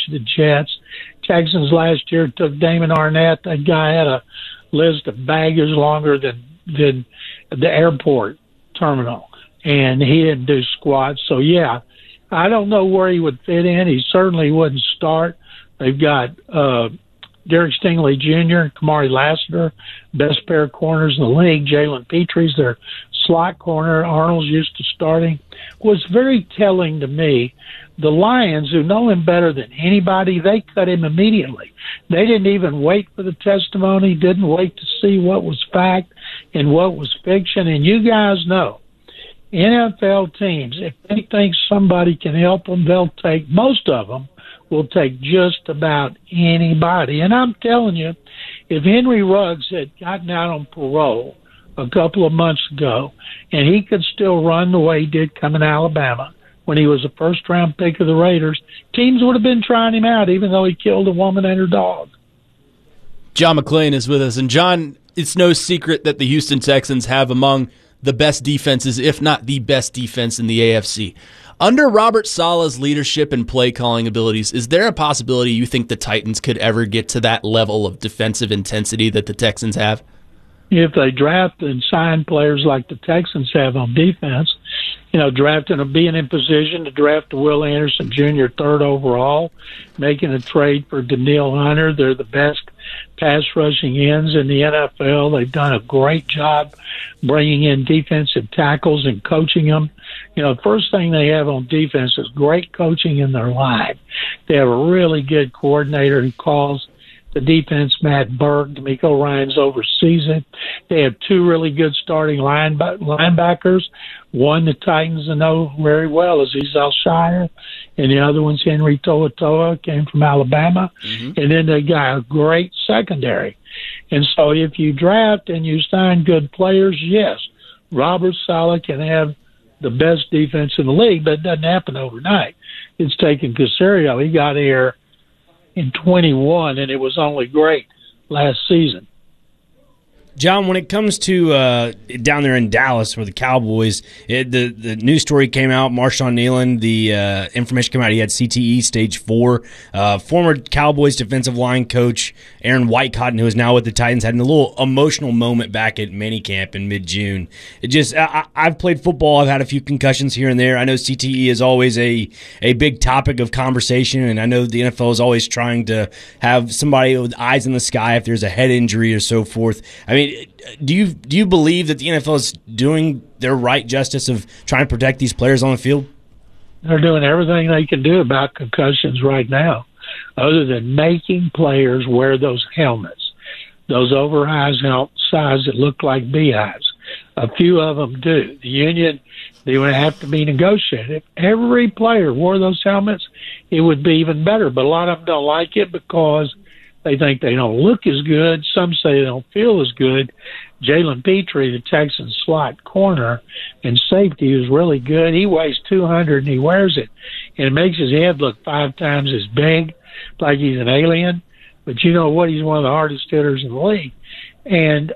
the Jets. Texans last year took Damon Arnett. That guy had a list of baggage longer than the airport terminal, and he didn't do squat. So, yeah, I don't know where he would fit in. He certainly wouldn't start. They've got Derek Stingley Jr., Kamari Lassiter, best pair of corners in the league. Jalen Petre's their slot corner. Arnold's used to starting. Was very telling to me. The Lions, who know him better than anybody, they cut him immediately. They didn't even wait for the testimony, didn't wait to see what was fact and what was fiction. And you guys know, NFL teams, if they think somebody can help them, they'll take, most of them will take just about anybody. And I'm telling you, if Henry Ruggs had gotten out on parole a couple of months ago and he could still run the way he did coming to Alabama when he was a first-round pick of the Raiders, teams would have been trying him out even though he killed a woman and her dog. John McClain is with us. And, John, it's no secret that the Houston Texans have among the best defenses, if not the best defense in the AFC. Under Robert Saleh's leadership and play-calling abilities, is there a possibility you think the Titans could ever get to that level of defensive intensity that the Texans have? If they draft and sign players like the Texans have on defense, drafting or being in position to draft Will Anderson Jr. third overall, making a trade for Danielle Hunter. They're the best pass rushing ends in the NFL. They've done a great job bringing in defensive tackles and coaching them. The first thing they have on defense is great coaching in their line. They have a really good coordinator who calls the defense, Matt Berg. D'Amico Ryans oversees it. They have two really good starting linebackers. One the Titans know very well is Ezell Shire, and the other one's Henry To'oTo'o, came from Alabama. Mm-hmm. And then they got a great secondary. And so if you draft and you sign good players, yes, Robert Saleh can have the best defense in the league, but it doesn't happen overnight. It's taken Caserio. He got here in 21, and it was only great last season. John, when it comes to down there in Dallas where the Cowboys, the news story came out, Marshawn Nealon, the information came out, he had CTE stage 4. Former Cowboys defensive line coach Aaron Whitecotton, who is now with the Titans, had a little emotional moment back at minicamp in mid-June. I've played football, I've had a few concussions here and there. I know CTE is always a big topic of conversation, and I know the NFL is always trying to have somebody with eyes in the sky if there's a head injury or so forth. I mean, do you believe that the NFL is doing their right justice of trying to protect these players on the field? They're doing everything they can do about concussions right now, other than making players wear those helmets, those oversized that look like beehives. A few of them do. The union, they would have to be negotiated. If every player wore those helmets, it would be even better. But a lot of them don't like it because they think they don't look as good. Some say they don't feel as good. Jalen Petre, the Texans slot corner and safety, is really good. He weighs 200 and he wears it. And it makes his head look 5 times as big, like he's an alien. But you know what? He's one of the hardest hitters in the league. And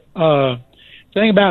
thing about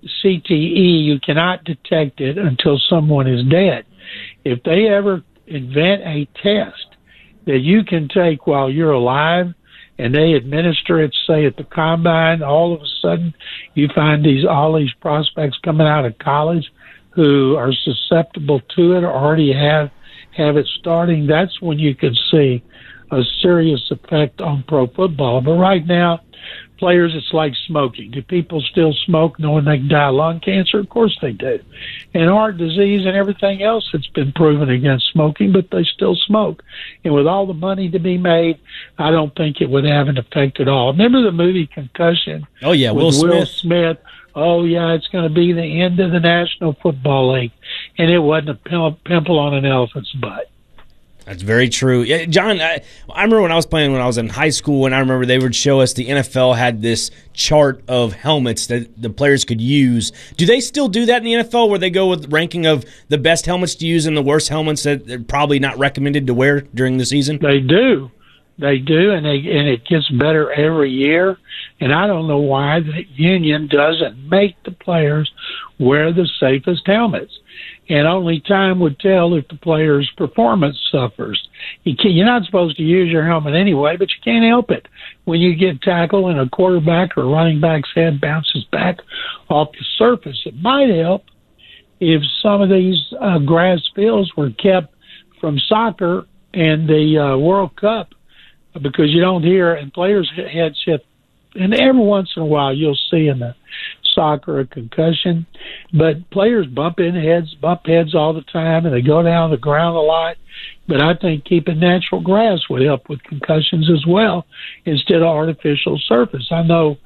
CTE, you cannot detect it until someone is dead. If they ever invent a test that you can take while you're alive, and they administer it, say, at the combine, all of a sudden you find all these prospects coming out of college who are susceptible to it or already have it starting. That's when you can see a serious effect on pro football. But right now, players, it's like smoking. Do people still smoke knowing they can die of lung cancer? Of course they do. And heart disease and everything else that's been proven against smoking, but they still smoke. And with all the money to be made, I don't think it would have an effect at all. Remember the movie Concussion? Oh, yeah, Will Smith. Oh, yeah, it's going to be the end of the National Football League. And it wasn't a pimple on an elephant's butt. That's very true. Yeah, John, I remember when I was in high school, and I remember they would show us the NFL had this chart of helmets that the players could use. Do they still do that in the NFL where they go with ranking of the best helmets to use and the worst helmets that are probably not recommended to wear during the season? They do. They do, and it gets better every year. And I don't know why the union doesn't make the players wear the safest helmets. and only time would tell if the player's performance suffers. You're not supposed to use your helmet anyway, but you can't help it. When you get tackled and a quarterback or running back's head bounces back off the surface, it might help if some of these grass fields were kept from soccer and the World Cup, because you don't hear, and players' heads hit, and every once in a while you'll see in the soccer a concussion, but players bump heads all the time, and they go down the ground a lot. But I think keeping natural grass would help with concussions as well, instead of artificial surface. I know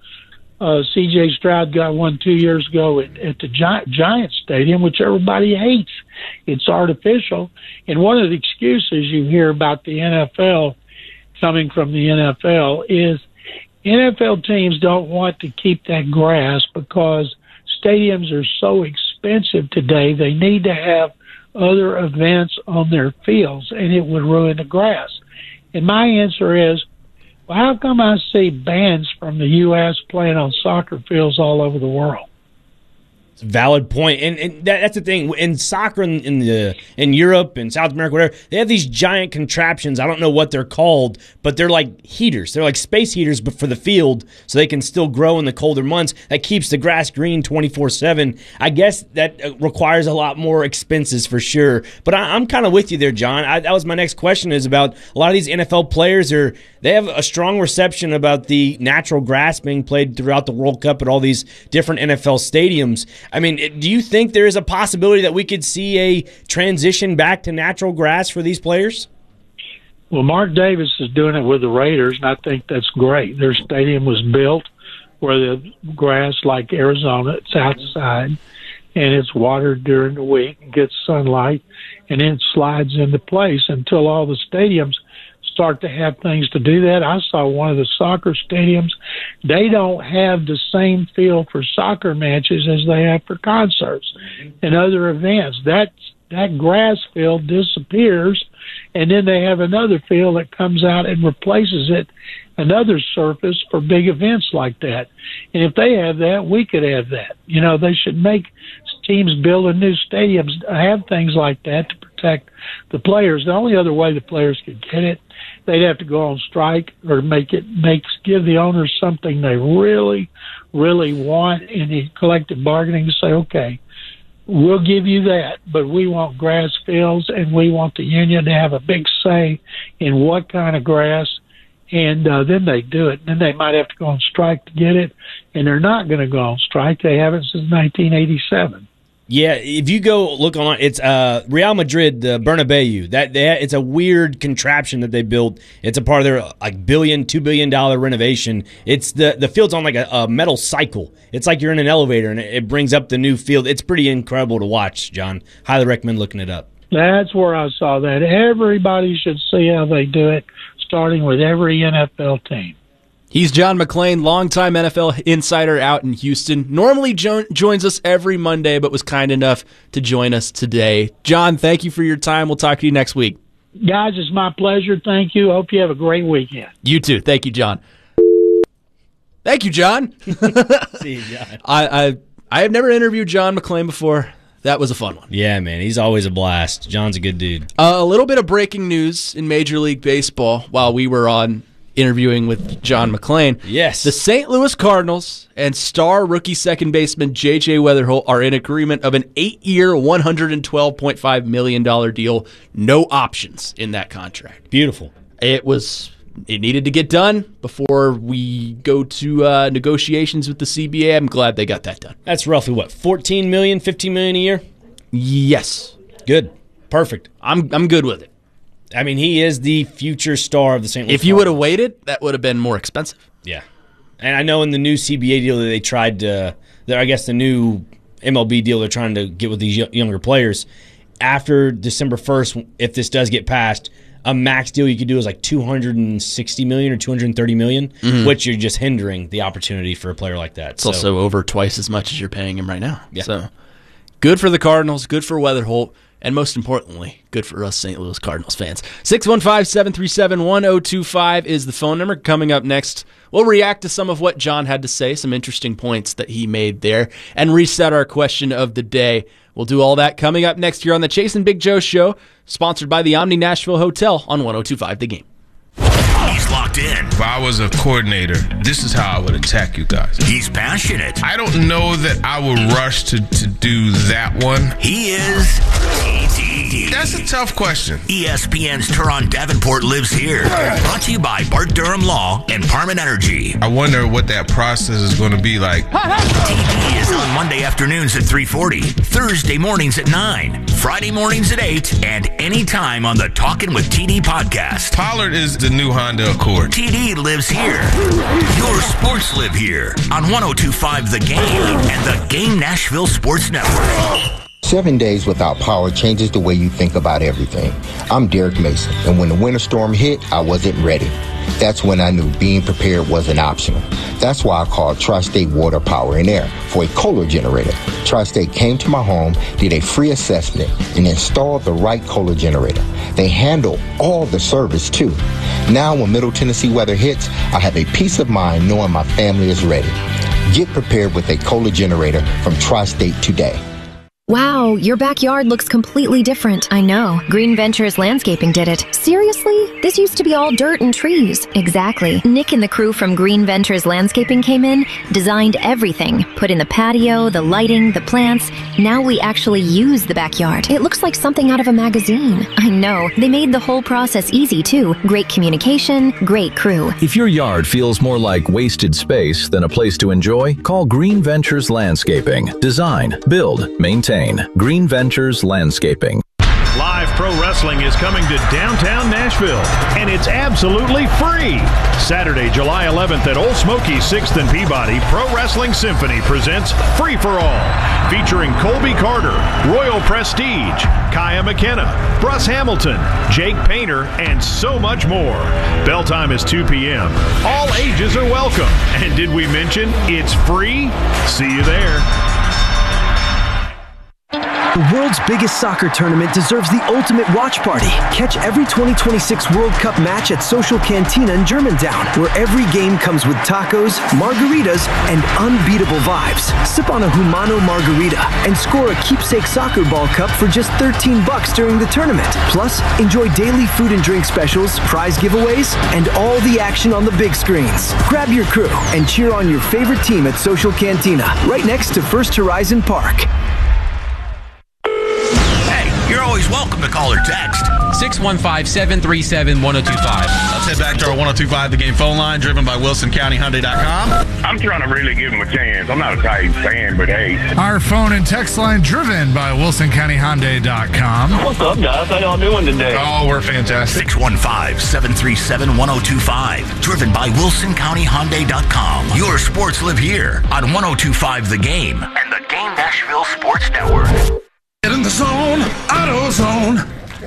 C.J. Stroud got one 2 years ago at the Giants Stadium, which everybody hates. It's artificial. And one of the excuses you hear about the NFL, coming from the NFL, is NFL teams don't want to keep that grass because stadiums are so expensive today. They need to have other events on their fields, and it would ruin the grass. And my answer is, well, how come I see bands from the U.S. playing on soccer fields all over the world? It's a valid point. And that's the thing. In soccer in Europe and South America, whatever, they have these giant contraptions. I don't know what they're called, but they're like heaters. They're like space heaters, but for the field, so they can still grow in the colder months. That keeps the grass green 24/7. I guess that requires a lot more expenses for sure. But I'm kind of with you there, John. That was my next question, is about a lot of these NFL players they have a strong reception about the natural grass being played throughout the World Cup at all these different NFL stadiums. I mean, do you think there is a possibility that we could see a transition back to natural grass for these players? Well, Mark Davis is doing it with the Raiders, and I think that's great. Their stadium was built where the grass, like Arizona, it's outside, and it's watered during the week and gets sunlight, and then it slides into place until all the stadiums start to have things to do that. I saw one of the soccer stadiums. They don't have the same field for soccer matches as they have for concerts and other events. That grass field disappears, and then they have another field that comes out and replaces it, another surface for big events like that. And if they have that, we could have that. They should make teams building new stadiums have things like that to protect the players. The only other way the players could get it, they'd have to go on strike or give the owners something they really, really want in the collective bargaining to say, okay, we'll give you that, but we want grass fields, and we want the union to have a big say in what kind of grass, and then they do it. Then they might have to go on strike to get it, and they're not going to go on strike. They haven't since 1987. Yeah, if you go look online, it's Real Madrid, the Bernabeu. It's a weird contraption that they built. It's a part of their $2 billion renovation. It's the field's on like a metal cycle. It's like you're in an elevator, and it brings up the new field. It's pretty incredible to watch, John. Highly recommend looking it up. That's where I saw that. Everybody should see how they do it, starting with every NFL team. He's John McClain, longtime NFL insider out in Houston. Normally joins us every Monday, but was kind enough to join us today. John, thank you for your time. We'll talk to you next week. Guys, it's my pleasure. Thank you. Hope you have a great weekend. You too. Thank you, John. Thank you, John. See you, John. I have never interviewed John McClain before. That was a fun one. Yeah, man. He's always a blast. John's a good dude. A little bit of breaking news in Major League Baseball while we were on interviewing with John McClain. Yes. The St. Louis Cardinals and star rookie second baseman J.J. Weatherholt are in agreement of an 8-year, $112.5 million deal. No options in that contract. Beautiful. It needed to get done before we go to negotiations with the CBA. I'm glad they got that done. That's roughly what, $14 million, $15 million a year? Yes. Good. Perfect. I'm good with it. I mean, he is the future star of the St. Louis If you would have waited, that would have been more expensive. Yeah. And I know in the new CBA deal that they tried to, I guess the new MLB deal they're trying to get with these younger players, after December 1st, if this does get passed, a max deal you could do is like $260 million or $230 million, which you're just hindering the opportunity for a player like that. It's also over twice as much as you're paying him right now. Yeah. So good for the Cardinals, good for Weatherholt. and most importantly, good for us St. Louis Cardinals fans. 615-737-1025 is the phone number. Coming up next, we'll react to some of what John had to say, some interesting points that he made there, and reset our question of the day. We'll do all that coming up next here on the Chase and Big Joe Show, sponsored by the Omni Nashville Hotel on 102.5 The Game. He's locked in. If I was a coordinator, this is how I would attack you guys. He's passionate. I don't know that I would rush to do that one. He is TD. That's a tough question. ESPN's Teron Davenport lives here. Brought to you by Bart Durham Law and Parman Energy. I wonder what that process is going to be like. TD is on Monday afternoons at 3:40, Thursday mornings at 9, Friday mornings at 8, and anytime on the Talkin' with TD podcast. Pollard is the new Honda Accord. TD lives here. Your sports live here on 102.5 The Game and the Game Nashville Sports Network. 7 days without power changes the way you think about everything. I'm Derek Mason, and when the winter storm hit, I wasn't ready. That's when I knew being prepared wasn't optional. That's why I called Tri-State Water, Power, and Air for a Kohler generator. Tri-State came to my home, did a free assessment, and installed the right Kohler generator. They handle all the service, too. Now, when Middle Tennessee weather hits, I have a peace of mind knowing my family is ready. Get prepared with a Kohler generator from Tri-State today. Wow, your backyard looks completely different. I know. Green Ventures Landscaping did it. Seriously? This used to be all dirt and trees. Exactly. Nick and the crew from Green Ventures Landscaping came in, designed everything, put in the patio, the lighting, the plants. Now we actually use the backyard. It looks like something out of a magazine. I know. They made the whole process easy, too. Great communication, great crew. If your yard feels more like wasted space than a place to enjoy, call Green Ventures Landscaping. Design, build, maintain. Green Ventures Landscaping. Live Pro Wrestling is coming to downtown Nashville, and it's absolutely free. Saturday, July 11th at Old Smoky's 6th and Peabody, Pro Wrestling Symphony presents Free for All, featuring Colby Carter, Royal Prestige, Kaya McKenna, Bruce Hamilton, Jake Painter, and so much more. Bell time is 2 p.m. All ages are welcome. And did we mention it's free? See you there. The world's biggest soccer tournament deserves the ultimate watch party. Catch every 2026 World Cup match at Social Cantina in Germantown, where every game comes with tacos, margaritas, and unbeatable vibes. Sip on a Humano margarita and score a keepsake soccer ball cup for just $13 during the tournament. Plus, enjoy daily food and drink specials, prize giveaways, and all the action on the big screens. Grab your crew and cheer on your favorite team at Social Cantina, right next to First Horizon Park. You're always welcome to call or text. 615-737-1025. Let's head back to our 102.5 The Game phone line, driven by WilsonCountyHyundai.com. I'm trying to really give him a chance. I'm not a Titans fan, but hey. Our phone and text line, driven by WilsonCountyHyundai.com. What's up, guys? How y'all doing today? Oh, we're fantastic. 615-737-1025, driven by WilsonCountyHyundai.com. Your sports live here on 102.5 The Game and the Game Nashville Sports Network. Get in the zone, AutoZone.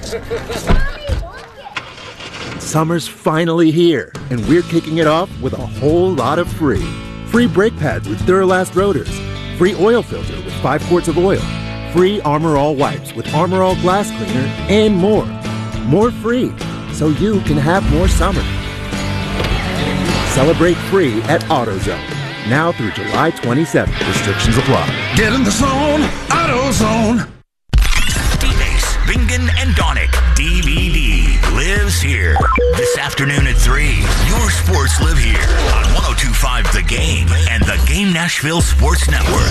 Summer's finally here, and we're kicking it off with a whole lot of free. Free brake pads with Duralast rotors. Free oil filter with 5 quarts of oil. Free Armor All wipes with Armor All glass cleaner, and more. More free, so you can have more summer. Celebrate free at AutoZone. Now through July 27th. Restrictions apply. Get in the zone, AutoZone. D-Base, Bingen, and Donick. DVD lives here. This afternoon at 3. Your sports live here on 102.5 The Game and the Game Nashville Sports Network.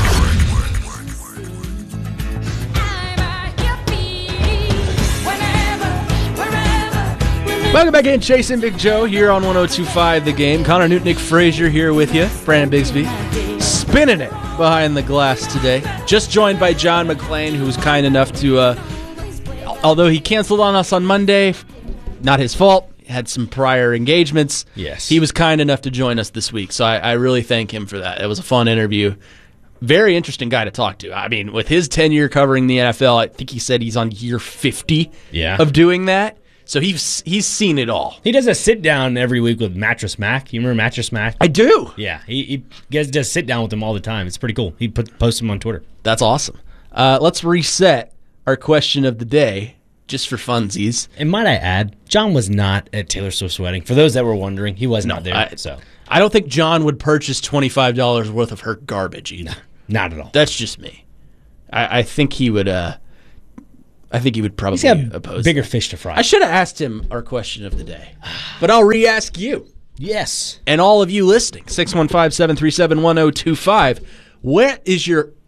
Welcome back in, Chase and Big Joe here on 102.5 The Game. Connor Newton, Nick Frazier here with you. Brandon Bigsby spinning it behind the glass today. Just joined by John McClain, who was kind enough to, although he canceled on us on Monday, not his fault, had some prior engagements. Yes. He was kind enough to join us this week, so I really thank him for that. It was a fun interview. Very interesting guy to talk to. I mean, with his tenure covering the NFL, I think he said he's on year 50 of doing that. So he's seen it all. He does a sit-down every week with Mattress Mac. You remember Mattress Mac? I do. Yeah, he does sit-down with him all the time. It's pretty cool. He posts them on Twitter. That's awesome. Let's reset our question of the day, just for funsies. And might I add, John was not at Taylor Swift's wedding. For those that were wondering, he was not there. I don't think John would purchase $25 worth of her garbage either. No, not at all. That's just me. I think he would. I think he would probably oppose. Bigger fish to fry. I should have asked him our question of the day, but I'll re-ask you. Yes, and all of you listening, 615-737-1025. What is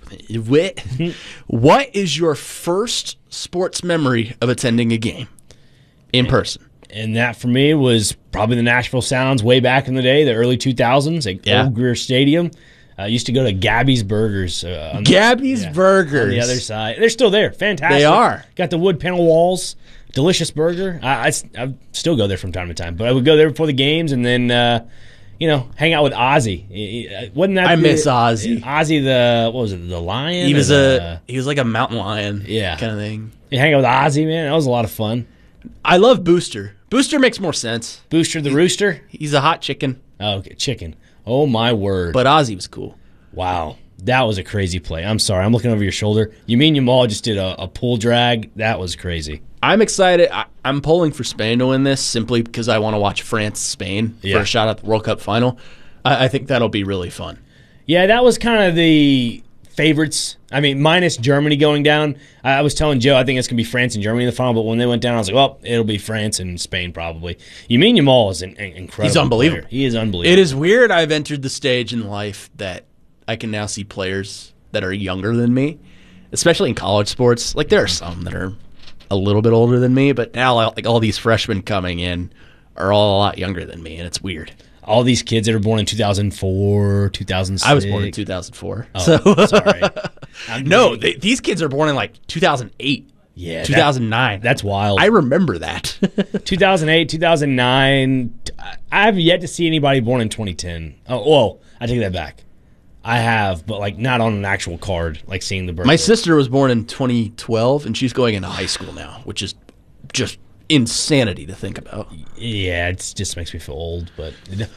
your first sports memory of attending a game in person? And that for me was probably the Nashville Sounds way back in the day, the early 2000s at Old Greer Stadium. I used to go to Gabby's Burgers. Burgers. On the other side. They're still there. Fantastic. They are. Got the wood panel walls. Delicious burger. I still go there from time to time. But I would go there before the games and then, hang out with Ozzy. Wasn't that? I miss Ozzy. Ozzy, what was it, the lion? He was like a mountain lion kind of thing. You hang out with Ozzy, man. That was a lot of fun. I love Booster. Booster makes more sense. Booster the rooster? He's a hot chicken. Oh, okay, chicken. Oh, my word. But Ozzy was cool. Wow. That was a crazy play. I'm sorry. I'm looking over your shoulder. Yamin Yamal just did a pull drag. That was crazy. I'm excited. I'm pulling for Spain to win this simply because I want to watch France-Spain for a shot at the World Cup final. I think that'll be really fun. Yeah, that was kind of the favorites. I mean, minus Germany going down. I was telling Joe I think it's going to be France and Germany in the final, but when they went down, I was like, well, it'll be France and Spain probably. Yamin Yamal is an incredible He's unbelievable. player. He is unbelievable. It is weird I've entered the stage in life that I can now see players that are younger than me, especially in college sports. Like, there are some that are a little bit older than me, but now like all these freshmen coming in are all a lot younger than me, and it's weird. All these kids that are born in 2004, 2006. I was born in 2004. Oh, so sorry. No, these kids are born in like 2008. Yeah, 2009. That's wild. I remember that. 2008, 2009. I have yet to see anybody born in 2010. Oh, whoa. I take that back. I have, but like not on an actual card, like seeing the birth. My sister was born in 2012, and she's going into high school now, which is just insanity to think about. Yeah, it just makes me feel old, but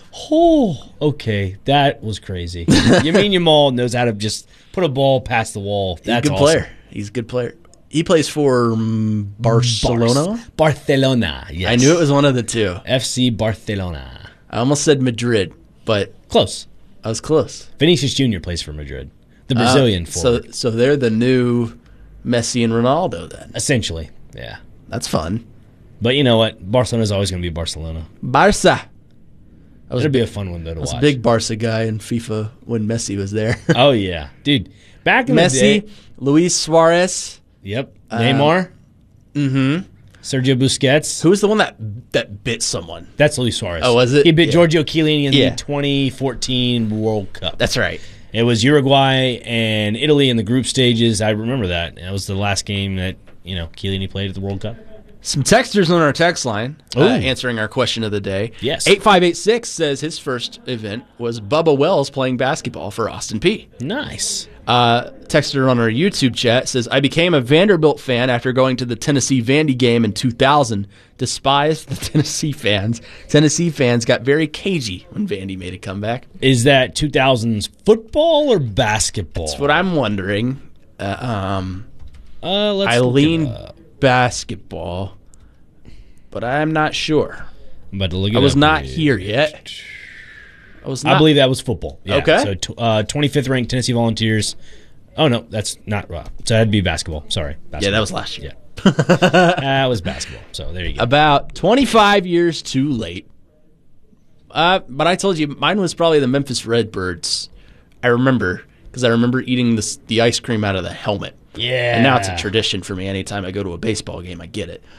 okay, that was crazy. Yamin Yamal knows how to just put a ball past the wall. That's He's a good awesome. player. He's a good player. He plays for Barcelona. Barcelona, yes. I knew it was one of the two. FC Barcelona. I almost said Madrid, but close. I was close. Vinicius Jr. plays for Madrid, the Brazilian forward. So they're the new Messi and Ronaldo then. Essentially, yeah. That's fun. But you know what? Barcelona's always going to be Barcelona. Barca. It'll be a fun one, though, to watch. I was a big Barca guy in FIFA when Messi was there. Oh, yeah. Dude, back in the day. Messi, Luis Suarez. Yep. Neymar. Mm-hmm. Sergio Busquets. Who was the one that bit someone? That's Luis Suarez. Oh, was it? He bit Giorgio Chiellini in the 2014 World Cup. That's right. It was Uruguay and Italy in the group stages. I remember that. It was the last game that, Chiellini played at the World Cup. Some texters on our text line answering our question of the day. Yes. 8586 says his first event was Bubba Wells playing basketball for Austin Peay. Nice. Texter on our YouTube chat says, I became a Vanderbilt fan after going to the Tennessee Vandy game in 2000. Despised the Tennessee fans. Tennessee fans got very cagey when Vandy made a comeback. Is that 2000s football or basketball? That's what I'm wondering. Let's I lean basketball, but I'm not sure. I'm about to look it I was up not here. here yet. I believe that was football. Yeah. Okay. So 25th ranked Tennessee Volunteers. Oh, no, that's not right. So that'd be basketball. Sorry. Basketball. Yeah, that was last year. Yeah. That was basketball. So there you go. About 25 years too late. But I told you, mine was probably the Memphis Redbirds. I remember, because I remember eating the ice cream out of the helmet. Yeah. And now it's a tradition for me. Anytime I go to a baseball game, I get it.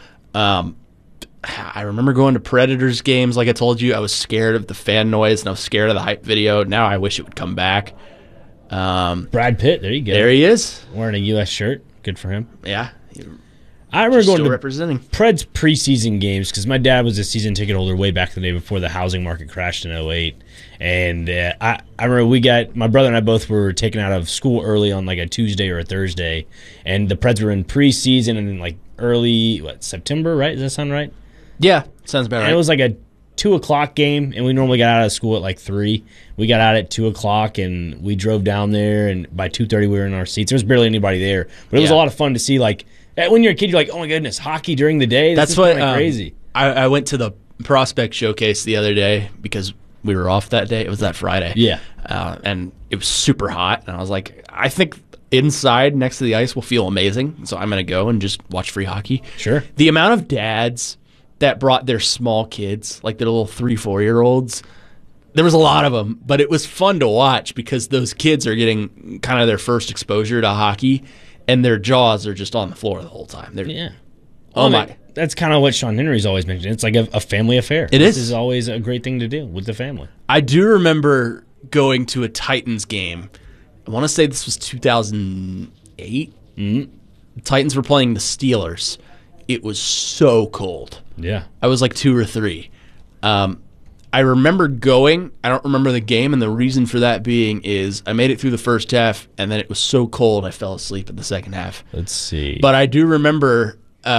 I remember going to Predators games. Like I told you, I was scared of the fan noise, and I was scared of the hype video. Now I wish it would come back. Brad Pitt, there you go. There he is. Wearing a U.S. shirt. Good for him. Yeah. I remember going to representing Preds preseason games because my dad was a season ticket holder way back in the day before the housing market crashed in 2008. And I remember my brother and I both were taken out of school early on like a Tuesday or a Thursday. And the Preds were in preseason and in like early, September, right? Does that sound right? Yeah, sounds about right. And it was like a 2:00 game, and we normally got out of school at like 3. We got out at 2:00, and we drove down there, and by 2:30 we were in our seats. There was barely anybody there, but it was a lot of fun to see. Like When you're a kid, you're like, oh my goodness, hockey during the day? That's what crazy. I went to the prospect showcase the other day because we were off that day. It was that Friday. Yeah. And it was super hot. And I was like, I think inside next to the ice will feel amazing. So I'm going to go and just watch free hockey. Sure. The amount of dads that brought their small kids, like their little 3-4-year-olds, there was a lot of them. But it was fun to watch because those kids are getting kind of their first exposure to hockey. And their jaws are just on the floor the whole time. Yeah. Oh, my. That's kind of what Sean Henry's always mentioned. It's like a family affair. This is always a great thing to do with the family. I do remember going to a Titans game. I want to say this was 2008. Mm-hmm. The Titans were playing the Steelers. It was so cold. Yeah. I was like 2 or 3. I remember going. I don't remember the game, and the reason for that being is I made it through the first half, and then it was so cold I fell asleep in the second half. Let's see. But I do remember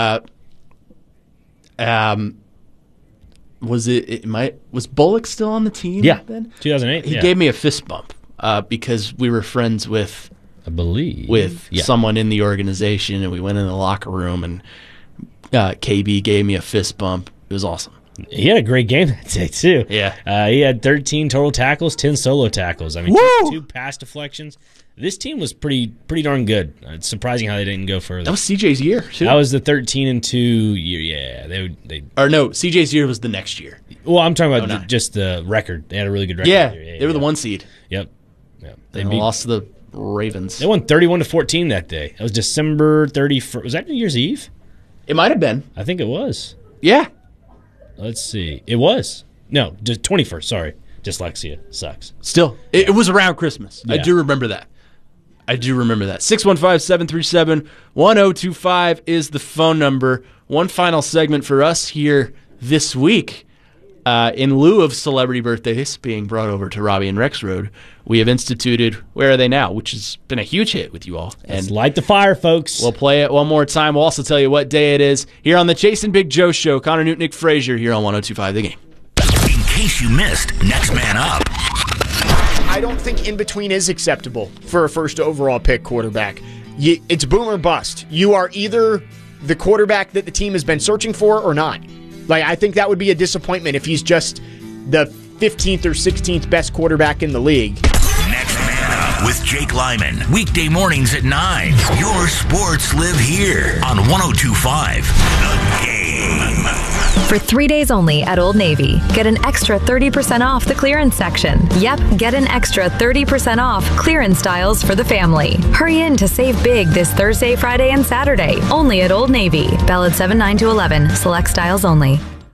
was Bullock still on the team? Yeah, then 2008. He gave me a fist bump because we were friends with, I believe, someone in the organization, and we went in the locker room, and KB gave me a fist bump. It was awesome. He had a great game that day too. Yeah, he had 13 total tackles, 10 solo tackles. I mean, two pass deflections. This team was pretty darn good. It's surprising how they didn't go further. That was CJ's year too. That was the 13-2 year. Yeah, they. Or no, CJ's year was the next year. Well, I'm talking about just the record. They had a really good record. Yeah, they were the 1 seed. Yep. They lost to the Ravens. They won 31-14 that day. That was December 31st. Was that New Year's Eve? It might have been. I think it was. Yeah. Let's see. It was. No, just 21st. Sorry. Dyslexia sucks. Still, it was around Christmas. Yeah. I do remember that. 615-737-1025 is the phone number. One final segment for us here this week. In lieu of celebrity birthdays being brought over to Robbie and Rex Road, we have instituted Where Are They Now?, which has been a huge hit with you all. Let's light the fire, folks. We'll play it one more time. We'll also tell you what day it is here on the Chase and Big Joe Show. Connor Newton, Nick Frazier here on 102.5 The Game. In case you missed, next man up. I don't think in between is acceptable for a first overall pick quarterback. It's boom or bust. You are either the quarterback that the team has been searching for or not. Like, I think that would be a disappointment if he's just the 15th or 16th best quarterback in the league. Next man up with Jake Lyman. Weekday mornings at 9. Your sports live here on 102.5 The Game. For 3 days only at Old Navy, get an extra 30% off the clearance section. Yep, get an extra 30% off clearance styles for the family. Hurry in to save big this Thursday, Friday, and Saturday. Only at Old Navy. Valid 7/9-11. Select styles only.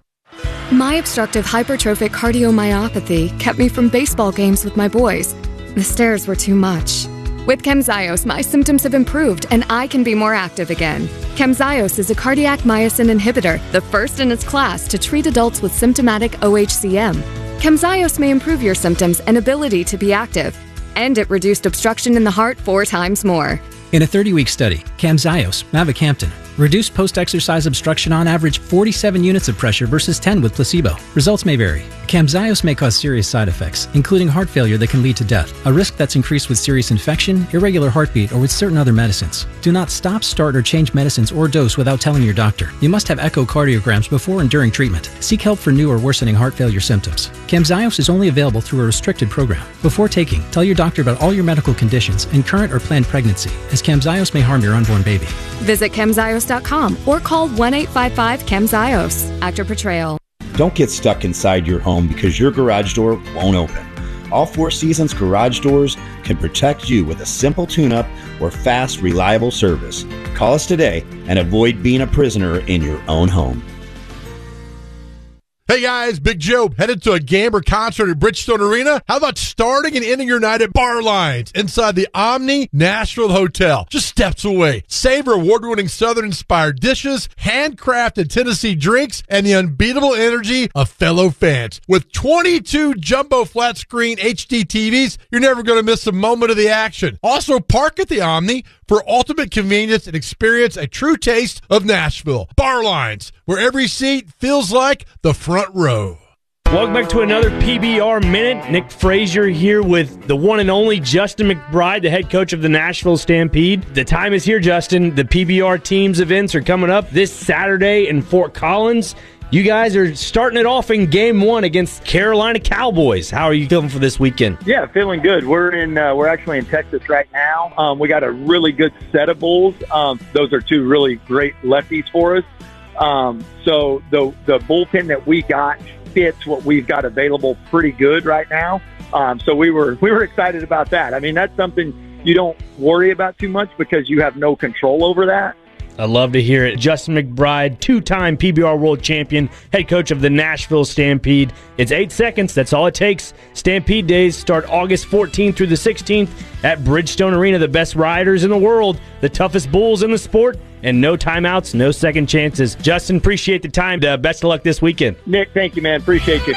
My obstructive hypertrophic cardiomyopathy kept me from baseball games with my boys. The stairs were too much. With Camzyos, my symptoms have improved and I can be more active again. Camzyos is a cardiac myosin inhibitor, the first in its class to treat adults with symptomatic OHCM. Camzyos may improve your symptoms and ability to be active, and it reduced obstruction in the heart 4 times more. In a 30-week study, Camzyos, mavacamten, reduced post-exercise obstruction on average 47 units of pressure versus 10 with placebo. Results may vary. Camzyos may cause serious side effects, including heart failure that can lead to death, a risk that's increased with serious infection, irregular heartbeat, or with certain other medicines. Do not stop, start, or change medicines or dose without telling your doctor. You must have echocardiograms before and during treatment. Seek help for new or worsening heart failure symptoms. Camzyos is only available through a restricted program. Before taking, tell your doctor about all your medical conditions and current or planned pregnancy, as Camzyos may harm your unborn baby. Visit Camzyos.com or call 1-855-CAMZYOS. Actor Portrayal. Don't get stuck inside your home because your garage door won't open. All Four Seasons garage doors can protect you with a simple tune-up or fast, reliable service. Call us today and avoid being a prisoner in your own home. Hey guys, Big Joe, headed to a game or concert at Bridgestone Arena? How about starting and ending your night at Bar Lines inside the Omni Nashville Hotel, just steps away? Savor award-winning Southern-inspired dishes, handcrafted Tennessee drinks, and the unbeatable energy of fellow fans. With 22 jumbo flat-screen HD TVs, you're never going to miss a moment of the action. Also, park at the Omni for ultimate convenience and experience a true taste of Nashville. Bar Lines, where every seat feels like the front row. Welcome back to another PBR Minute. Nick Frazier here with the one and only Justin McBride, the head coach of the Nashville Stampede. The time is here, Justin. The PBR teams events are coming up this Saturday in Fort Collins. You guys are starting it off in Game 1 against Carolina Cowboys. How are you feeling for this weekend? Yeah, feeling good. We're actually in Texas right now. We got a really good set of bulls. Those are two really great lefties for us. So the bullpen that we got fits what we've got available pretty good right now. So we were excited about that. I mean, that's something you don't worry about too much because you have no control over that. I love to hear it. Justin McBride, two-time PBR world champion, head coach of the Nashville Stampede. It's 8 seconds. That's all it takes. Stampede Days start August 14th through the 16th at Bridgestone Arena. The best riders in the world, the toughest bulls in the sport, and no timeouts, no second chances. Justin, appreciate the time. Best of luck this weekend. Nick, thank you, man. Appreciate you.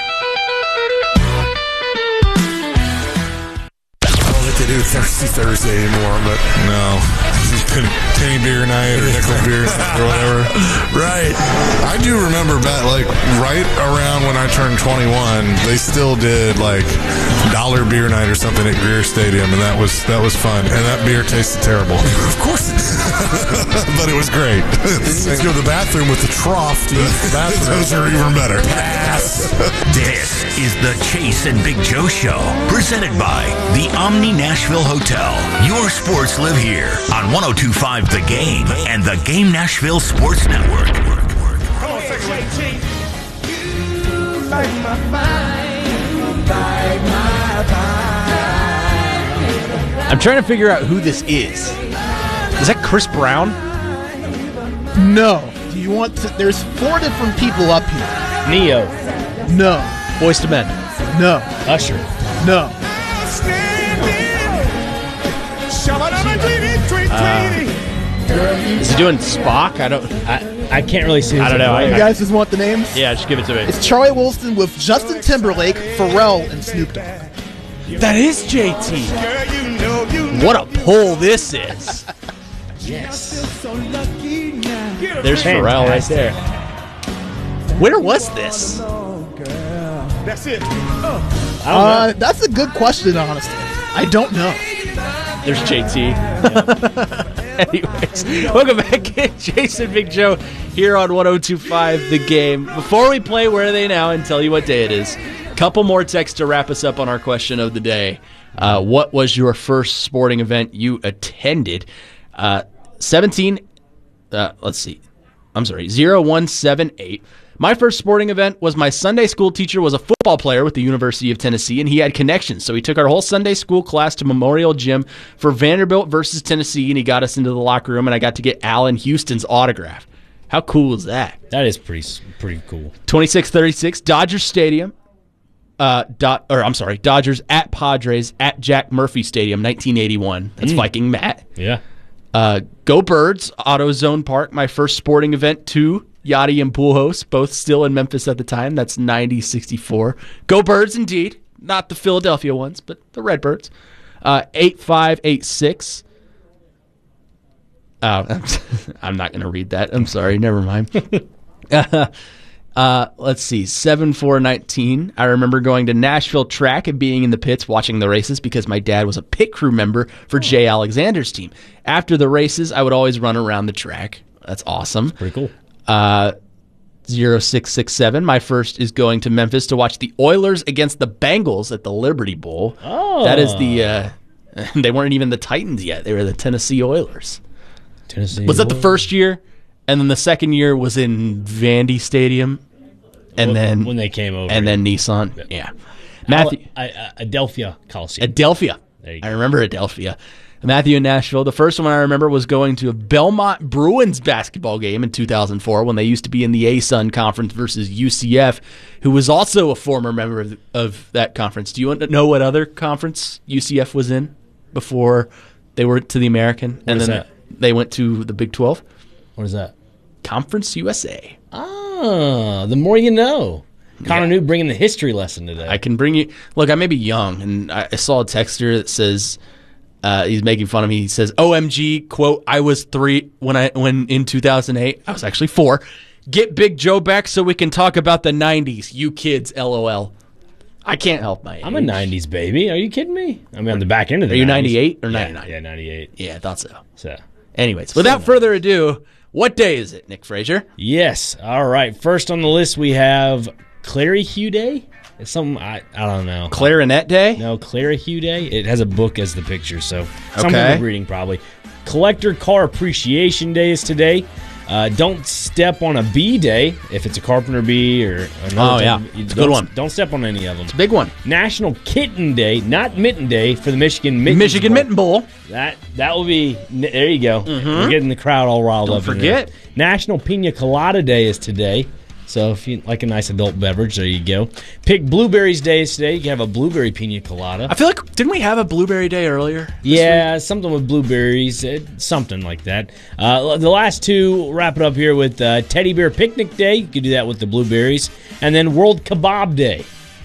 To do Thirsty Thursday anymore, but no. Penny beer night or nickel beer night or whatever. Right. I do remember back, like, right around when I turned 21, they still did, like, dollar beer night or something at Greer Stadium, and that was fun. And that beer tasted terrible. Of course it did. But it was great. Let's go to the bathroom with the trough to use the bathroom. Those are even better. Pass. This is the Chase and Big Joe Show, presented by the Omni Nashville Hotel. Your sports live here on 102.5 The Game and the Game Nashville Sports Network. Come on, I'm trying to figure out who this is. Is that Chris Brown? No. Do you want to? There's 4 different people up here. Neo. No. Boyz II Men. No. Usher. No. Is he doing Spock? I can't really see. I don't know. You guys just want the names? Yeah, just give it to me. It's Charlie Wilson with Justin Timberlake, Pharrell, and Snoop Dogg. That is JT. What a pull this is. Yes. There's Pharrell right there. Where was this? That's it. That's a good question, honestly. I don't know. There's JT. Anyways, welcome back, Jason Big Joe here on 102.5 The Game. Before we play Where Are They Now and tell you what day it is, a couple more texts to wrap us up on our question of the day. What was your first sporting event you attended? 0178. My first sporting event was my Sunday school teacher was a football player with the University of Tennessee, and he had connections. So he took our whole Sunday school class to Memorial Gym for Vanderbilt versus Tennessee, and he got us into the locker room, and I got to get Allen Houston's autograph. How cool is that? That is pretty cool. 2636, Dodger Stadium. Dodgers at Padres at Jack Murphy Stadium, 1981. That's Viking Matt. Yeah. Go Birds, AutoZone Park, my first sporting event too. Yachty and Pujols, both still in Memphis at the time. That's 90-64. Go Birds, indeed. Not the Philadelphia ones, but the Redbirds. 8586. Oh, I'm not going to read that. I'm sorry. Never mind. Let's see. 7419. I remember going to Nashville track and being in the pits watching the races because my dad was a pit crew member for Jay Alexander's team. After the races, I would always run around the track. That's awesome. Pretty cool. 0667. My first is going to Memphis to watch the Oilers against the Bengals at the Liberty Bowl. Oh. That is the they weren't even the Titans yet. They were the Tennessee Oilers. Was that the first year? And then the second year was in Vandy Stadium. And then when they came over. And then Nissan. Yeah. Matthew Adelphia Coliseum. Adelphia. I remember Adelphia. Matthew in Nashville. The first one I remember was going to a Belmont Bruins basketball game in 2004 when they used to be in the ASUN conference versus UCF, who was also a former member of that conference. Do you want to know what other conference UCF was in before they were to the American? What is that? They went to the Big 12. What is that? Conference USA. Ah, the more you know. Connor New bringing the history lesson today. I can bring you. Look, I may be young, and I saw a text here that says he's making fun of me. He says, "OMG, quote, I was 3 when in 2008. I was actually 4. Get Big Joe back so we can talk about the 90s. You kids, LOL. I can't help my age. I'm a 90s baby. Are you kidding me? I mean, on the back end of the 90s. Are you 98 or 99? Yeah, 98. Yeah, I thought so. So, anyways, without further ado, what day is it, Nick Frazier? Yes. All right. First on the list, we have Clary Hugh Day. It's something, I don't know. Clarinet Day? No, Clary Hugh Day. It has a book as the picture, so something Okay. I'm reading probably. Collector Car Appreciation Day is today. Don't step on a bee day if it's a carpenter bee or another. It's a good one. Don't step on any of them. It's a big one. National Kitten Day, not Mitten Day, for the Michigan Mitten Mitten Bowl. That will be. There you go. Mhm. We're getting the crowd all riled Don't up. forget. In there. National Pina Colada Day is today. So if you like a nice adult beverage, there you go. Pick Blueberries Day is today. You can have a blueberry pina colada. I feel like, didn't we have a blueberry day earlier? Yeah, something with blueberries, something like that. The last two, wrap it up here with Teddy Bear Picnic Day. You could do that with the blueberries. And then World Kebab Day.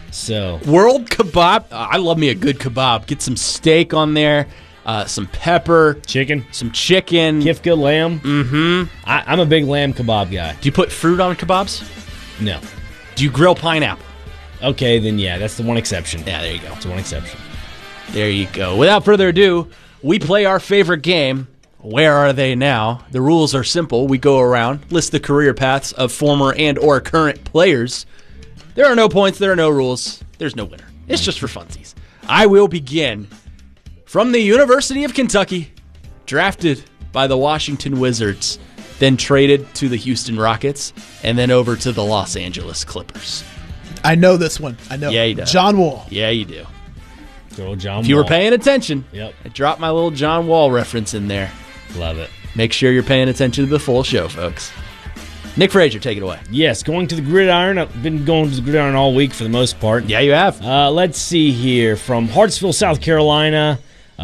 So World Kebab. I love me a good kebab. Get some steak on there, some pepper. Some chicken. Kifka lamb. Mm-hmm. I'm a big lamb kebab guy. Do you put fruit on kebabs? No. Do you grill pineapple? Okay, then yeah, that's the one exception. Yeah, there you go. That's the one exception. There you go. Without further ado, we play our favorite game, Where Are They Now? The rules are simple. We go around, list the career paths of former and or current players. There are no points, there are no rules, there's no winner. It's just for funsies. I will begin from the University of Kentucky, drafted by the Washington Wizards, then traded to the Houston Rockets, and then over to the Los Angeles Clippers. I know this one. I know. Yeah, you do. John Wall. Yeah, you do. Good old John If you were Wall. paying attention, Yep. I dropped my little John Wall reference in there. Love it. Make sure you're paying attention to the full show, folks. Nick Frazier, take it away. Yes, going to the gridiron. I've been going to the gridiron all week for the most part. Yeah, you have. Let's see here. From Hartsville, South Carolina,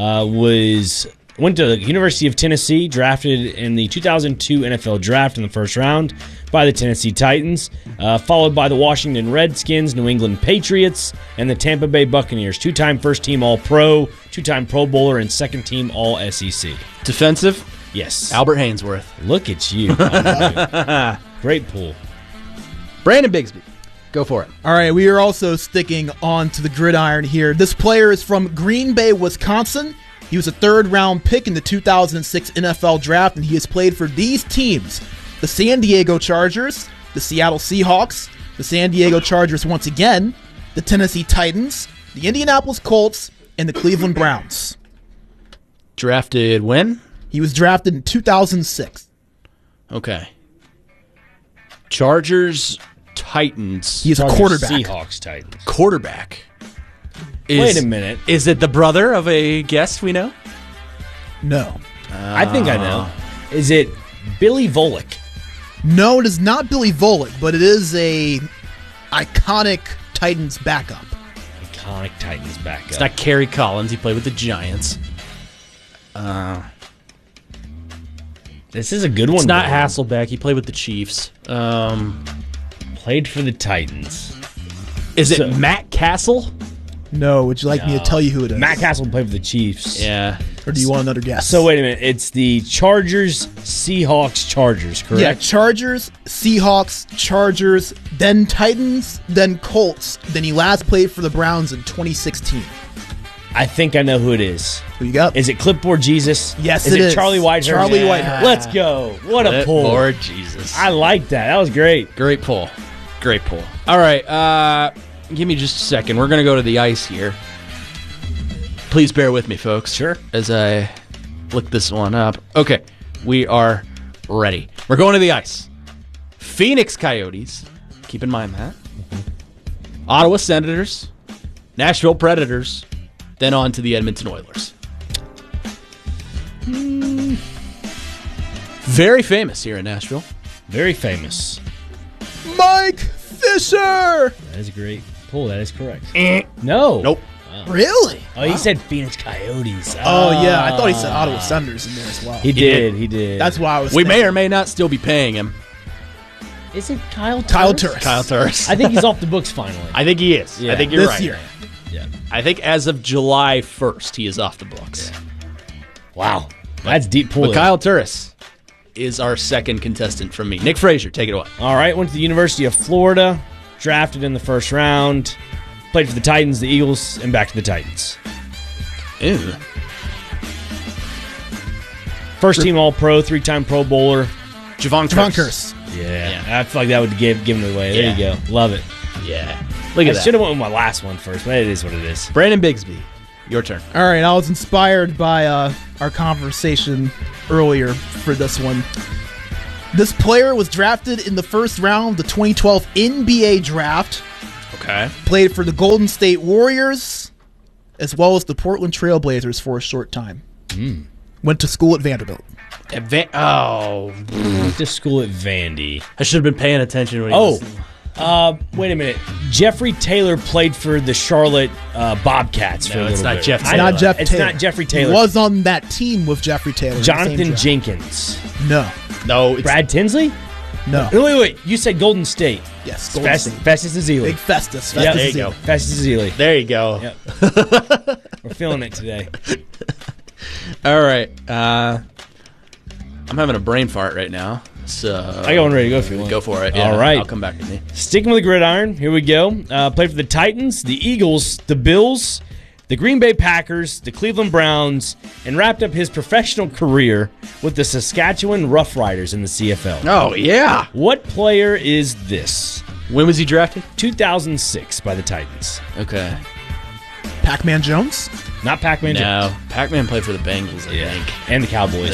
went to the University of Tennessee, drafted in the 2002 NFL Draft in the first round by the Tennessee Titans, followed by the Washington Redskins, New England Patriots, and the Tampa Bay Buccaneers. Two-time first-team All-Pro, two-time Pro Bowler, and second-team All-SEC. Defensive? Yes. Albert Hainsworth. Look at you. Great pool. Brandon Bigsby. Go for it. All right, we are also sticking on to the gridiron here. This player is from Green Bay, Wisconsin. He was a third-round pick in the 2006 NFL Draft, and he has played for these teams: the San Diego Chargers, the Seattle Seahawks, the San Diego Chargers once again, the Tennessee Titans, the Indianapolis Colts, and the Cleveland Browns. Drafted when? He was drafted in 2006. Okay. Chargers, Titans. He is a quarterback. Seahawks, Titans. Quarterback. Wait a minute. Is it the brother of a guest we know? No. I think I know. Is it Billy Volek? No, it is not Billy Volek, but it is a iconic Titans backup. Iconic Titans backup. It's not Kerry Collins. He played with the Giants. This is a good one. It's not though. Hasselbeck. He played with the Chiefs. Played for the Titans. Is it Matt Castle? No, would you like me to tell you who it is? Matt Castle played for the Chiefs. Yeah. Or do you want another guess? So wait a minute. It's the Chargers, Seahawks, Chargers, correct? Yeah, Chargers, Seahawks, Chargers, then Titans, then Colts. Then he last played for the Browns in 2016. I think I know who it is. Who you got? Is it Clipboard Jesus? Yes, is it is. Charlie Whitehurst? Charlie Whitehurst. Let's go. What a pull. Lord Jesus. I like that. That was great. Great pull. Great pull. All right. Give me just a second. We're going to go to the ice here. Please bear with me, folks. Sure. As I look this one up. Okay. We are ready. We're going to the ice. Phoenix Coyotes. Keep in mind that. Ottawa Senators. Nashville Predators. Then on to the Edmonton Oilers. Very famous here in Nashville. Very famous. Mike Fisher! That is a great pull. That is correct. No. Nope. Really? Oh, he said Phoenix Coyotes. Oh, yeah. I thought he said Ottawa Senators in there as well. He did. He did. That's why I was We may thinking. or may not still be paying him. Is it Kyle Turris? Kyle Turris. Kyle Turris. I think he's off the books finally. I think he is. Yeah. I think you're This right. year. Yeah. I think as of July 1st, he is off the books. Wow. That's deep pull. But Kyle Turris, is our second contestant from me. Nick Frazier, take it away. All right, went to the University of Florida, drafted in the first round, played for the Titans, the Eagles, and back to the Titans. Ew. First team All-Pro, 3-time Pro Bowler. Javon Curse. Yeah, I feel like that would give it away. There you go. Love it. Yeah. Look at that. I should have went with my last one first, but it is what it is. Brandon Bigsby, your turn. All right, I was inspired by our conversation earlier for this one. This player was drafted in the first round of the 2012 NBA draft. Okay. Played for the Golden State Warriors, as well as the Portland Trailblazers for a short time. Went to school at Vanderbilt. Went to school at Vandy. I should have been paying attention when he was... Wait a minute. Jeffrey Taylor played for the Charlotte Bobcats for a little bit. It's not Jeff Taylor. It's not Jeffrey Taylor. He was on that team with Jeffrey Taylor. Jonathan Jenkins. No. No. Brad Tinsley? No. Wait. You said Golden State. Yes, Golden State. Festus Ezeli. Big Festus. Yep, Festus there you go. Festus Ezeli. There you go. Yep. We're feeling it today. All right. I'm having a brain fart right now. So I got one ready to go if you want. Go for it. Yeah, all right. I'll come back to me. Sticking with the gridiron, here we go. Played for the Titans, the Eagles, the Bills, the Green Bay Packers, the Cleveland Browns, and wrapped up his professional career with the Saskatchewan Roughriders in the CFL. Oh, yeah. What player is this? When was he drafted? 2006 by the Titans. Okay. Pac-Man Jones? Not Pac-Man Jones. No. Pac-Man played for the Bengals, I think. And the Cowboys.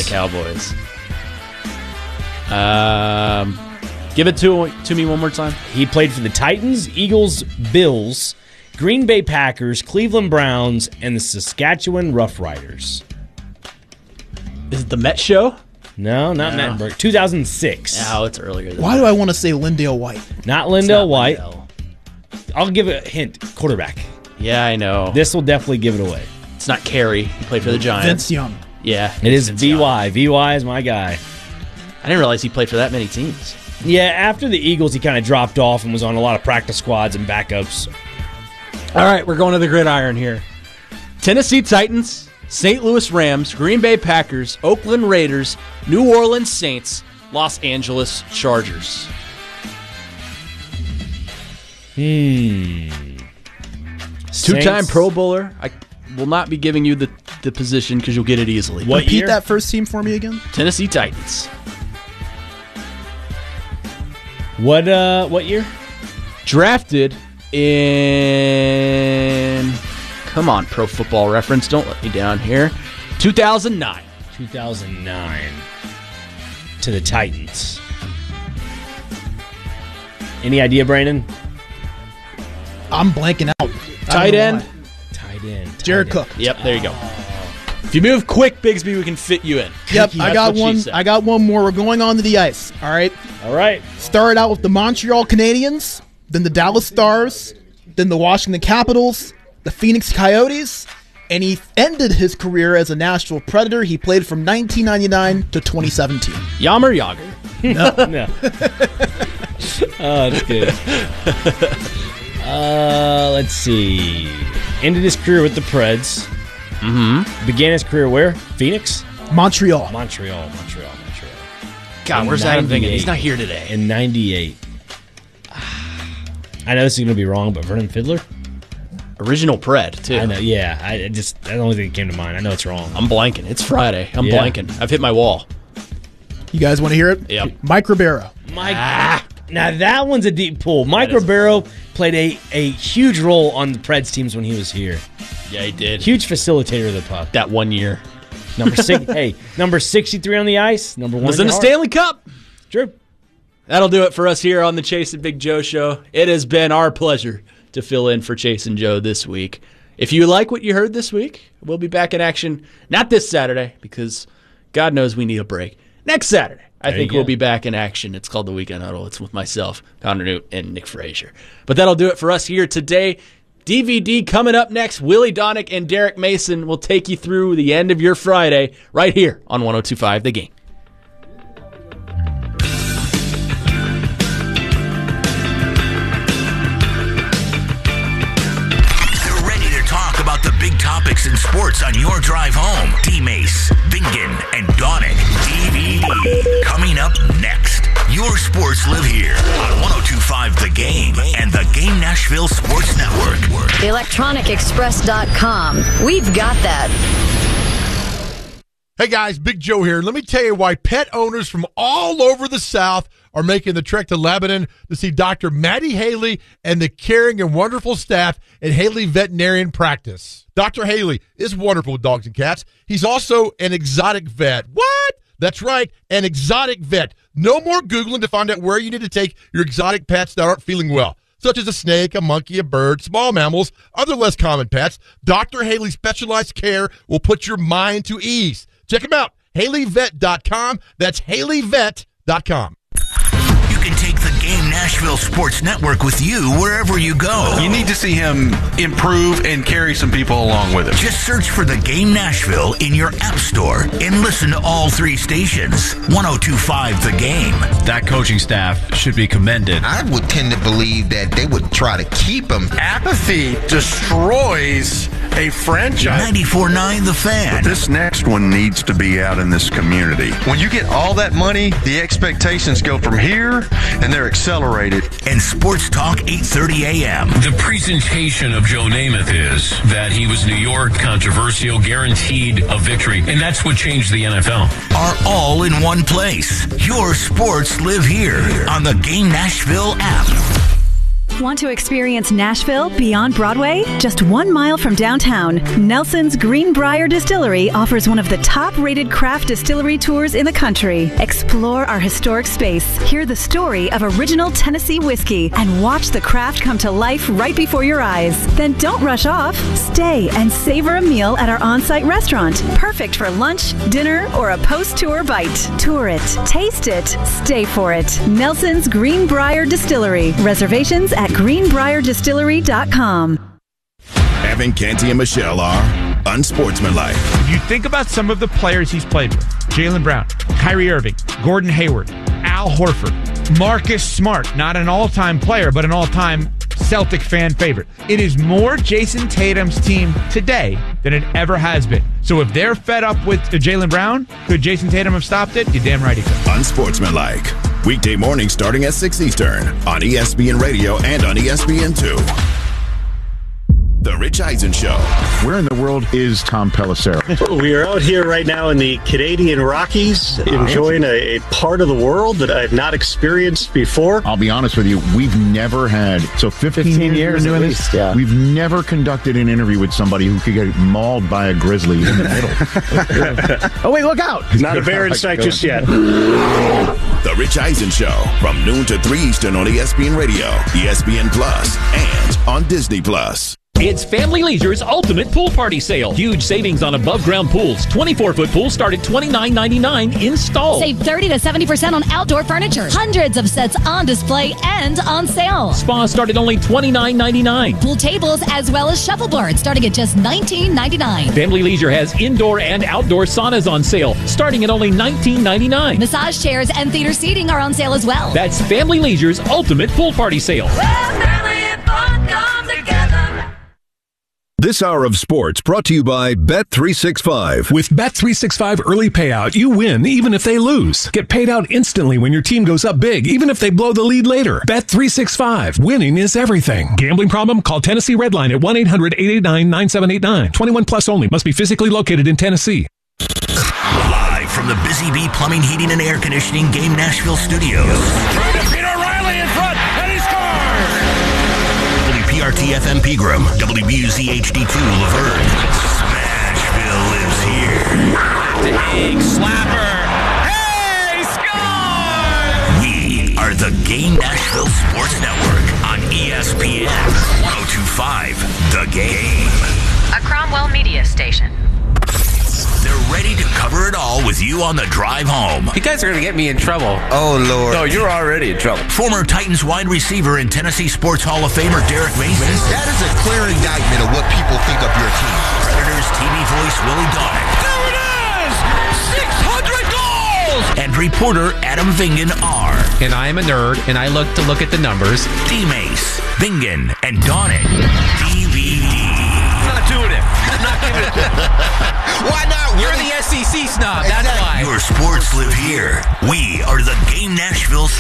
Give it to me one more time. He played for the Titans, Eagles, Bills, Green Bay Packers, Cleveland Browns, and the Saskatchewan Roughriders. Is it the Met Show? No, not Mettenberg. 2006. No, it's earlier than Why do I want to say Lindale White? Not Lindale White. I'll give it a hint. Quarterback. Yeah, I know. This will definitely give it away. It's not Carey. He played for the Giants. Vince Young. Yeah. It is VY. VY is my guy. I didn't realize he played for that many teams. Yeah, after the Eagles, he kind of dropped off and was on a lot of practice squads and backups. All right, we're going to the gridiron here. Tennessee Titans, St. Louis Rams, Green Bay Packers, Oakland Raiders, New Orleans Saints, Los Angeles Chargers. Two-time Pro Bowler. I will not be giving you the position because you'll get it easily. Repeat that first team for me again. Tennessee Titans. What year? Drafted in... Come on, Pro Football Reference. Don't let me down here. 2009. 2009. To the Titans. Any idea, Brandon? I'm blanking out. Tight end. Jared Cook. Yep, there you go. If you move quick, Bigsby, we can fit you in. Yep, I got one. I got one more. We're going on to the ice. All right. Started out with the Montreal Canadiens, then the Dallas Stars, then the Washington Capitals, the Phoenix Coyotes, and he ended his career as a Nashville Predator. He played from 1999 to 2017. Yammer Yager. No. No. Oh, that's good. Let's see. Ended his career with the Preds. Began his career where? Phoenix? Montreal. God, where's Adam Vingan? He's not here today. In 98. I know this is going to be wrong, but Vernon Fiddler? Original Pred, too. I know, yeah. That's the only thing that came to mind. I know it's wrong. I'm blanking. It's Friday. I'm blanking. I've hit my wall. You guys want to hear it? Yep. Mike Ribeiro. Now that one's a deep pull. Mike Ribeiro played a huge role on the Preds teams when he was here. Yeah, he did. Huge facilitator of the puck. That 1 year. Number 63 on the ice. Number 1 was in the Stanley Cup. True. That'll do it for us here on the Chase and Big Joe Show. It has been our pleasure to fill in for Chase and Joe this week. If you like what you heard this week, we'll be back in action, not this Saturday, because God knows we need a break. Next Saturday, I think we'll be back in action. It's called the Weekend Huddle. It's with myself, Connor Newt, and Nick Frazier. But that'll do it for us here today. DVD coming up next. Willie Donick and Derek Mason will take you through the end of your Friday right here on 102.5 The Game. They're ready to talk about the big topics in sports on your drive home. D-Mace, Bingen and Donick, DVD. Coming up next, your sports live here on 102.5 The Game and the Game Nashville Sports Network. ElectronicExpress.com. We've got that. Hey guys, Big Joe here. Let me tell you why pet owners from all over the South are making the trek to Lebanon to see Dr. Maddie Haley and the caring and wonderful staff at Haley Veterinarian Practice. Dr. Haley is wonderful with dogs and cats. He's also an exotic vet. What? That's right, an exotic vet. No more Googling to find out where you need to take your exotic pets that aren't feeling well, such as a snake, a monkey, a bird, small mammals, other less common pets. Dr. Haley's specialized care will put your mind to ease. Check him out, HaleyVet.com. That's HaleyVet.com. You can take the Game Nashville Sports Network with you wherever you go. You need to see him improve and carry some people along with him. Just search for the Game Nashville in your app store and listen to all three stations. 102.5 The Game. That coaching staff should be commended. I would tend to believe that they would try to keep him. Apathy destroys a franchise. 94.9 The Fan. But this next one needs to be out in this community. When you get all that money, the expectations go from here and they're accelerated. And Sports Talk 8:30 a.m. The presentation of Joe Namath is that he was New York, controversial, guaranteed a victory, and that's what changed the NFL. Are all in one place. Your sports live here on the Game Nashville app. Want to experience Nashville beyond Broadway? Just 1 mile from downtown, Nelson's Greenbrier Distillery offers one of the top-rated craft distillery tours in the country. Explore our historic space, hear the story of original Tennessee whiskey, and watch the craft come to life right before your eyes. Then don't rush off. Stay and savor a meal at our on-site restaurant, perfect for lunch, dinner, or a post-tour bite. Tour it, taste it, stay for it. Nelson's Greenbrier Distillery. Reservations at greenbrierdistillery.com. Evan Canty and Michelle are unsportsmanlike. If you think about some of the players he's played with, Jaylen Brown, Kyrie Irving, Gordon Hayward, Al Horford, Marcus Smart, not an all-time player, but an all-time Celtic fan favorite. It is more Jason Tatum's team today than it ever has been. So if they're fed up with Jaylen Brown, could Jason Tatum have stopped it? You're damn right he could. Unsportsmanlike. Weekday morning starting at 6 Eastern on ESPN Radio and on ESPN2. The Rich Eisen Show. Where in the world is Tom Pelissero? We are out here right now in the Canadian Rockies, enjoying a part of the world that I've not experienced before. I'll be honest with you, we've never had, 15 years doing this, yeah. We've never conducted an interview with somebody who could get mauled by a grizzly in the middle. Oh, wait, look out. Not a bear in sight just yet. The Rich Eisen Show from noon to 3 Eastern on ESPN Radio, ESPN Plus, and on Disney Plus. It's Family Leisure's Ultimate Pool Party Sale. Huge savings on above-ground pools. 24-foot pools start at $29.99 installed. Save 30 to 70% on outdoor furniture. Hundreds of sets on display and on sale. Spas start at only $29.99. Pool tables as well as shuffleboards starting at just $19.99. Family Leisure has indoor and outdoor saunas on sale starting at only $19.99. Massage chairs and theater seating are on sale as well. That's Family Leisure's Ultimate Pool Party Sale. Family and fun come together. This hour of sports brought to you by Bet365. With Bet365 early payout, you win even if they lose. Get paid out instantly when your team goes up big, even if they blow the lead later. Bet365. Winning is everything. Gambling problem? Call Tennessee Redline at 1-800-889-9789. 21 plus only. Must be physically located in Tennessee. Live from the Busy Bee Plumbing, Heating, and Air Conditioning Game Nashville studios. Peter Riley in front, and he scores! WPRT-FM Pegram, WBUZ HD2 Laverne. Smashville lives here. Big slapper. Hey, score! We are the Game Nashville Sports Network on ESPN 102.5 The Game. A Cromwell media station. They're ready to cover it all with you on the drive home. You guys are going to get me in trouble. Oh, Lord. No, you're already in trouble. Former Titans wide receiver and Tennessee Sports Hall of Famer Derek Mason. That is a clear indictment of what people think of your team. Predators TV voice Willie Donick. There it is! 600 goals! And reporter Adam Vingan R. And I am a nerd, and I look at the numbers. D-Mace, Vingan, and Donick. DVD. I'm not doing it. I'm not giving it to Why not? You're the SEC snob. Your sports live here. We are the Game Nashville